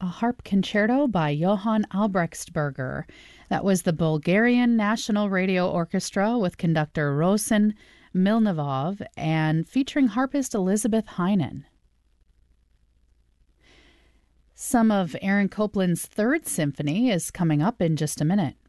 a harp concerto by Johann Albrechtsberger. That was the Bulgarian National Radio Orchestra with conductor Rosen Milnivov and featuring harpist Elizabeth Heinen. Some of Aaron Copland's Third Symphony is coming up in just a minute.